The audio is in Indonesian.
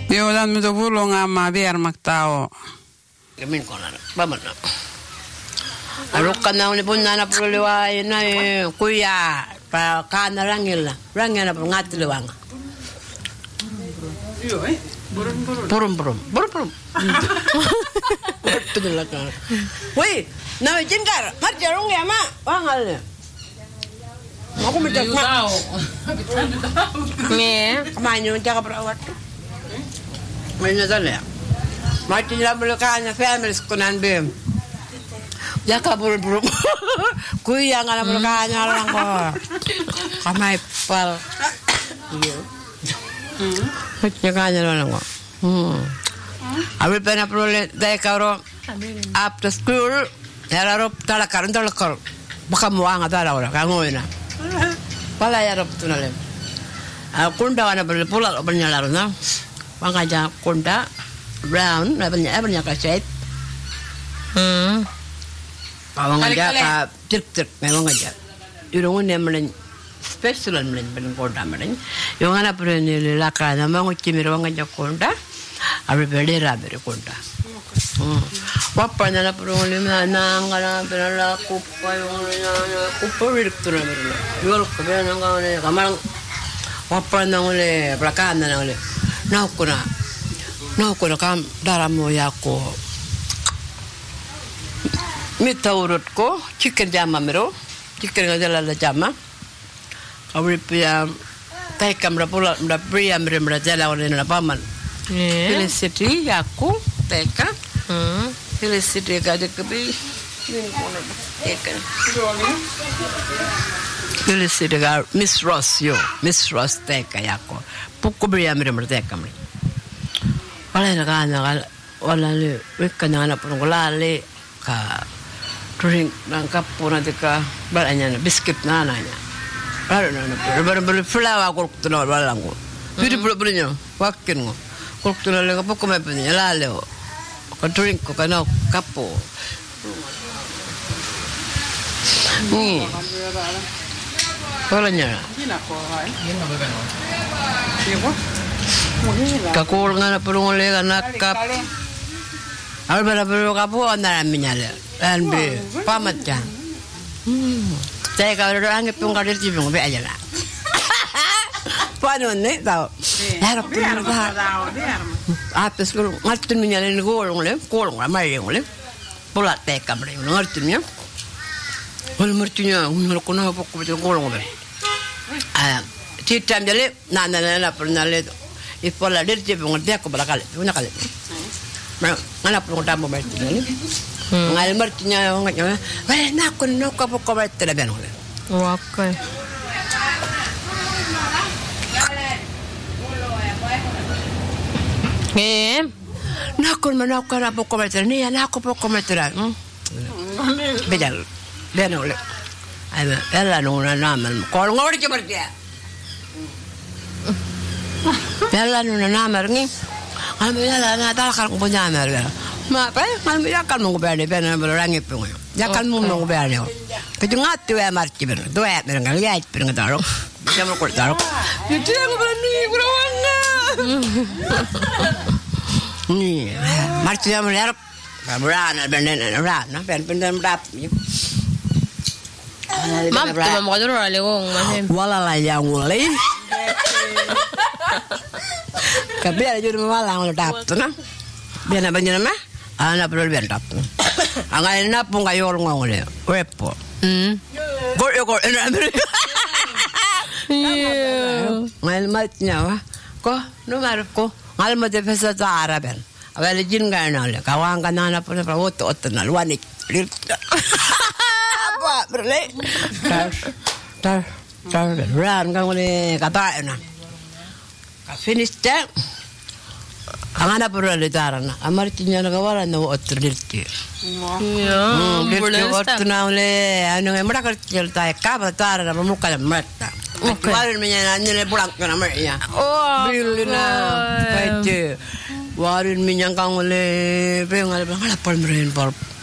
Joo, dan mitä pulongamaa viermaktao. Ja min konan, pamana. Alukkan na uli punna na pululiwa na kuya pa kana rangilla. Rangilla pa ngatliwanga. Joo, Purum. Betul kan. Woi, na jengkar, marja rung ya ma, wangal. Aku minta tahu. Nge. Kamanyo jaga perawat. Mana tanya? Mati dalam belakangnya family kunan bem. Jaga buru-buru. Kuya ngala belakangnya orang kok. Kamai pal. Iya. Jaga orang kok. Abi pernah perlu dek karo after school. Harap talakar. Bakal muang atau ada orang kamu ini. Pala ya rob tunalem. Kunda wana perlu pulang bernyala na. Pangaja kunda brown, banyak kaset. Awang aja ka cek memang aja. Irungun yang melen special melen kunda melen. Yang ana perlu ni lakra na mangu cimir awang aja kunda. Abi berdera kunda. Wapa na perlu ni na ngana perlu kupa yung kupa direktur na perlu. Yol kupa na ngane kamarang wapa na ngule belakang na ngule. Naukuna kam daramu yako mita urutko chicken jama mero chicken ngajala jama kawri pia tai kamra pula mda pria mra jala wala na paman felicity yako teka felicity ga de kabi felicity ga Miss Ross teka yako pukko bria mra teka mra wala na kana wala le wekana na pun le ka drink nang kapuna tika balanya na biscuit na nanya baru flower ko tuno wala ngo pidi punya wakin ngo ko tuno le ko me punya la le ko drink ko kana kapo wala nya kakul ngana perlu le kana kap albara perlu kapu andara minyale dan be pamat kan saya kalau orang ngepung kadir cibung be aja lah panon ne tau harap perlu apa sekarang ngerti minyale ni kolong ramai yang le pola teka mereka ngerti nya kalau mertunya ngomong kono apa ko kolong be titam jale nana pernah le ipola dir cibung dia ko balakal punya kali ngana pun tamu merti ni ngal mertinya nganya weh nak ko ko merti la ben wakai nak ko merti ni nak ko merti la bedal ben ole ay ela no na namal ko ngor ci merti ela no na namal ni Alhamdulillah na talakar ko punya mereka. Ma pa ya kan mo berne berne berang ipung. Ya kan mo berne. Kejungat tu ya marci berne. Tu ya berne ya berne taro. Bisa mo ko taro. Itu aku berani kurawanga. Ni marci ya meler. Kamuran berne na berne mrap. Mam tu mo ko ro le gong ma. Wala la yang ngulai. Kabel aja rumah malang udah dapet na, biar apa jenis mah, anak perlu biar dapet. Angkat ini pun kayu orang ngomong le, repo. Kor, enak beri. Ngalmatnya wah, kok nomor kok ngalmat bahasa Arab kan, awal jin kan le, kawan kan anak pun perawat otot nalwanik. Apa berle? Tar, ran kan le kata na. Finish that. Ang anak perlu letarana. Amar tinya nagawala na otrelti. Ya. Berarti waktu naule anu yang mereka cerita kabar tar na muka mereka. Warin minyak nanya pulang ke nama ya. Oh. Bilina. Baik. Warin minyak kang oleh pengal pengal pal meren pal.